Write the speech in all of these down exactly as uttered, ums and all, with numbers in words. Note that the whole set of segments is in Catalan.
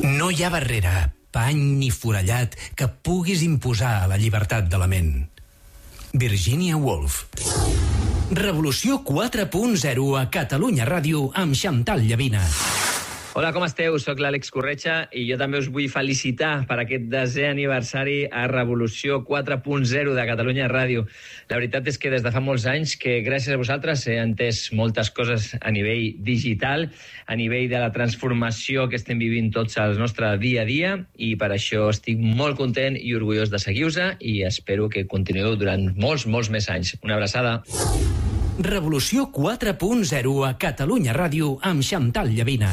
No hi ha barrera, pany ni forellat que puguis imposar a la llibertat de la ment. Virginia Woolf. Revolució quatre punt zero a Catalunya Ràdio amb Chantal Llavina. Hola, com esteu? Soc l'Àlex Corretja i jo també us vull felicitar per aquest desè aniversari a Revolució quatre punt zero de Catalunya Ràdio. La veritat és que des de fa molts anys que gràcies a vosaltres he entès moltes coses a nivell digital, a nivell de la transformació que estem vivint tots al nostre dia a dia, i per això estic molt content i orgullós de seguir-vos i espero que continueu durant molts, molts més anys. Una abraçada. Revolució quatre punt zero a Catalunya Ràdio amb Chantal Llavina.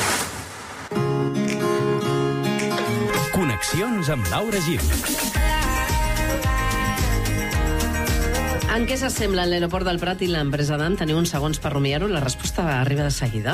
Connexions amb Laura Gil. En què s'assemblen l'aeroport del Prat i l'empresa d'A M? Teniu uns segons per rumiar-ho? La resposta arriba de seguida.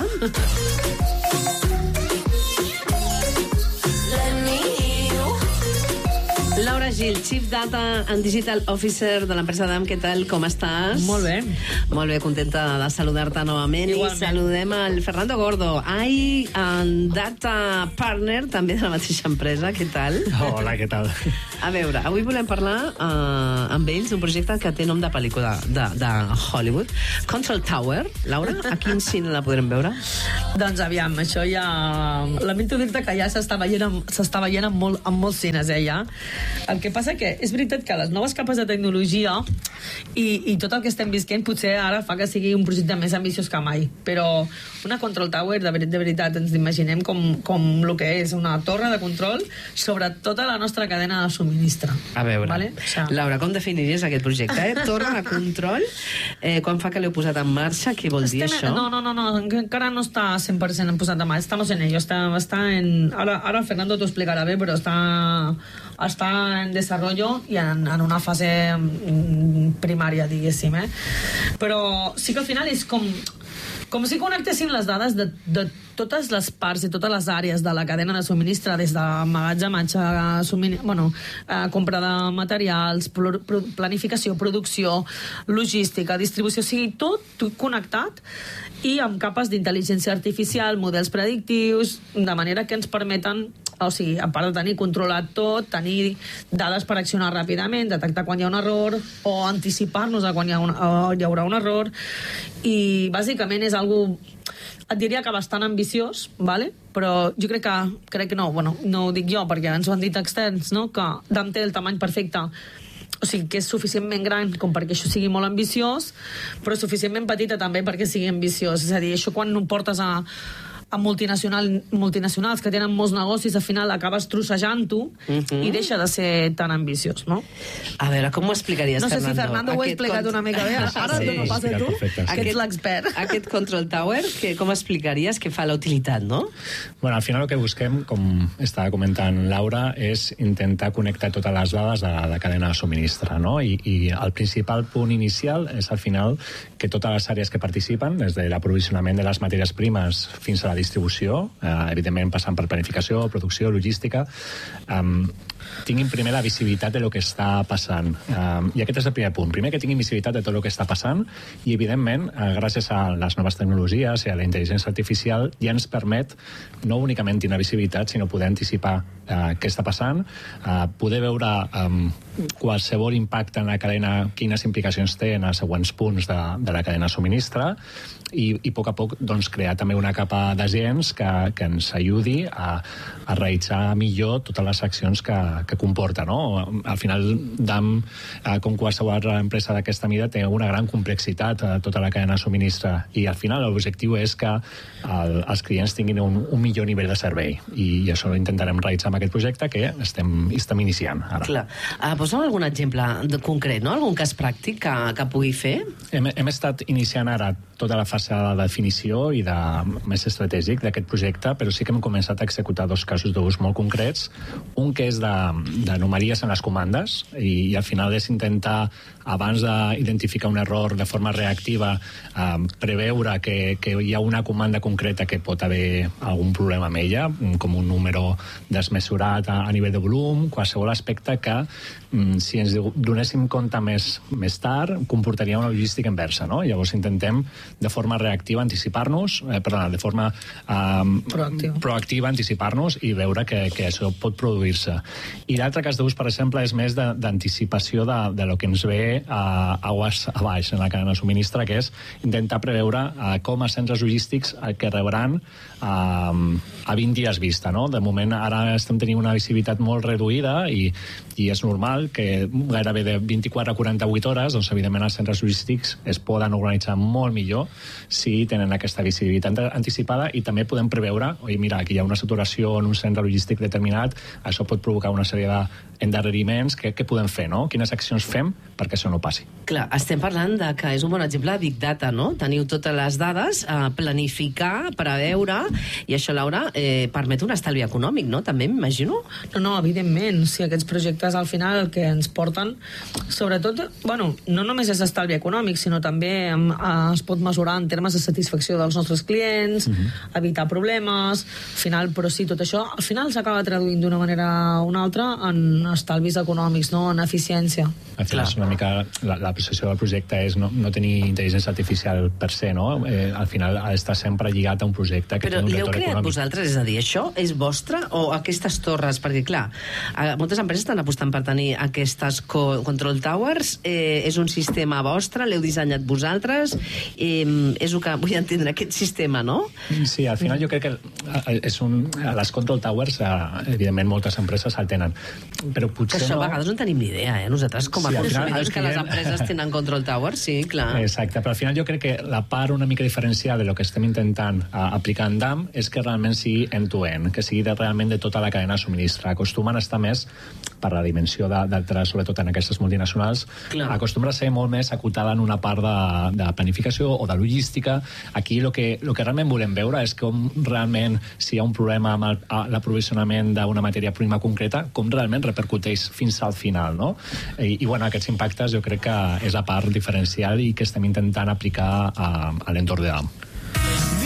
Laura Gil, Chief Data and Digital Officer de l'empresa d'A M, què tal? Com estàs? Molt bé. Molt bé, contenta de saludar-te novament. Igualment. I saludem el Fernando Gordo, I and Data Partner, també de la mateixa empresa. Què tal? Hola, què tal? A veure, avui volem parlar uh, amb ells d'un projecte que té nom de pel·lícula de, de Hollywood. Control Tower. Laura, a quin cine la podrem veure? Doncs aviam, això ja... Lamento dir-te que ja s'està veient, amb, s'està veient amb, molt, amb molts cines, eh, ja. El que passa que és veritat que les noves capes de tecnologia i, i tot el que estem visquent potser ara fa que sigui un projecte més ambiciós que mai, però una Control Tower de, ver- de veritat ens imaginem com, com el que és una torre de control sobre tota la nostra cadena de subministre. A veure, vale? O sea, Laura, com definiries aquest projecte? Eh? Torre de control? Eh, quan fa que l'heu posat en marxa? Què vol dir estem, això? no, no, no, no, encara no està cent per cent posat en mà. Estamos en ello. Està, està en... Ara, ara Fernando t'ho explicarà bé, però està, està en desarrollo i en, en una fase mm, primària, diguéssim, eh? Però sí que al final és com... Com si connectessin les dades de, de totes les parts i totes les àrees de la cadena de subministre, des de emmagatzematge, submini- bueno, eh, compra de materials, pl- pro- planificació, producció, logística, distribució, o sigui, tot, tot connectat i amb capes d'intel·ligència artificial, models predictius, de manera que ens permeten, o sigui, a part de tenir controlat tot, tenir dades per accionar ràpidament, detectar quan hi ha un error o anticipar-nos a quan hi, ha un, o hi haurà un error, i bàsicament és algo, et diria que bastant ambiciós, vale? Però jo crec que, crec que no, bueno, no ho dic jo perquè ens ho han dit externs, no? Que D A M té el tamany perfecte, o sigui que és suficientment gran com perquè això sigui molt ambiciós, però suficientment petita també perquè sigui ambiciós. És a dir, això quan ho portes a a multinacional, multinacionals que tenen molts negocis, al final acabes trossejant-ho uh-huh. i deixa de ser tan ambiciós, no? A veure, com ho explicaries, no sé Fernando? si Fernando ho ha explicat cont... una mica bé. Ara sí. No passa tu, perfecte, sí. que ets l'expert. Aquest Control Tower, que, com explicaries que fa la utilitat, no? Bueno, al final el que busquem, com estava comentant Laura, és intentar connectar totes les dades de la cadena de subministre, no? I, i el principal punt inicial és al final que totes les àrees que participen, des de l'aprovisionament de les matèries primes fins a la distribució, eh, evidentment passant per planificació, producció, logística, um, tinguin primer la visibilitat de lo que està passant. Um, I aquest és el primer punt. Primer, que tinguin visibilitat de tot el que està passant i, evidentment, uh, gràcies a les noves tecnologies i a la intel·ligència artificial, ja ens permet no únicament tenir visibilitat, sinó poder anticipar uh, què està passant, uh, poder veure um, qualsevol impacte en la cadena, quines implicacions té en els següents punts de, de la cadena de subministre, i, i a poc a poc doncs, crear també una capa d'agents que, que ens ajudi a, a realitzar millor totes les accions que, que comporta, no? Al final, D A M, eh, com qualsevol altra empresa d'aquesta mida, té una gran complexitat a tota la cadena de subministre, i al final l'objectiu és que el, els clients tinguin un, un millor nivell de servei, i, i això ho intentarem realitzar amb aquest projecte que estem, estem iniciant ara. Clar. Uh, posa'm algun exemple de, concret, no? Algun cas pràctic que, que pugui fer? Hem, hem estat iniciant ara tota la fase de definició i de més estratègic d'aquest projecte, però sí que hem començat a executar dos casos d'ús molt concrets. Un que és de d'anomalies en les comandes i, i al final és intentar, abans d'identificar un error de forma reactiva, eh, preveure que, que hi ha una comanda concreta que pot haver algun problema amb ella, com un número desmesurat a, a nivell de volum, qualsevol aspecte que, mm, si ens donéssim compte més, més tard, comportaria una logística inversa, no? Llavors intentem de forma reactiva anticipar-nos, eh, perdona, de forma eh, proactiva. proactiva anticipar-nos i veure que, que això pot produir-se. I l'altre cas d'ús, per exemple, és més d'anticipació de, de, de lo que ens ve a aguas a baix en la cadena de subministre, que és intentar preveure uh, com els centres logístics uh, que rebran uh, a vint dies vista, no? De moment ara estem tenint una visibilitat molt reduïda i, i és normal que gairebé de vint-i-quatre a quaranta-vuit hores, doncs evidentment els centres logístics es poden organitzar molt millor si tenen aquesta visibilitat anticipada i també podem preveure, oi, mira, aquí hi ha una saturació en un centre logístic determinat, això pot provocar una sèrie d'endarreriments, què, què podem fer, no? Quines accions fem perquè això no passi? Clar, estem parlant de que és un bon exemple de Big Data, no? Teniu totes les dades, eh, planificar, preveure, i això, Laura, eh, permet un estalvi econòmic, no? També m'imagino? No, no, evidentment. Si aquests projectes al final el que ens porten, sobretot, bueno, no només és estalvi econòmic, sinó també eh, es pot mesurar en termes de satisfacció dels nostres clients, uh-huh. evitar problemes, al final, però sí, tot això al final s'acaba traduint d'una manera o una altra en estalvis econòmics, no? En eficiència. Al final, és una mica la, la precisió del projecte és no, no tenir intel·ligència artificial per se, no? Eh, al final ha d'estar sempre lligat a un projecte que però té un l'heu retorn creat econòmic. vosaltres? És a dir, això és vostre o aquestes torres? Perquè, clar, moltes empreses estan apostant per tenir aquestes co control towers. Eh, és un sistema vostre? L'heu dissenyat vosaltres? Eh, és el que vull entendre, aquest sistema, no? Sí, al final jo crec que és un, les control towers, evidentment moltes empreses el tenen, però potser que això no... a vegades no tenim ni idea, eh? Nosaltres com a Sí, al final, consumidors el que les client- empreses tenen control towers, sí, clar. Exacte, però al final jo crec que la part una mica diferencial de lo que estem intentant uh, aplicar en D A M és que realment sigui end-to-end, que sigui de, realment de tota la cadena de subministre. Acostumen a estar més, per la dimensió d'altres, sobretot en aquestes multinacionals, Clar. acostumbra a ser molt més acotada en una part de, de planificació o de logística. Aquí el que, lo que realment volem veure és com realment, si hi ha un problema amb el- a- l'aprovisionament d'una matèria prima concreta, com realment repercuteix fins al final, no? I, i bueno, aquests impactes jo crec que és la part diferencial i que estem intentant aplicar a, a l'entorn de D A M.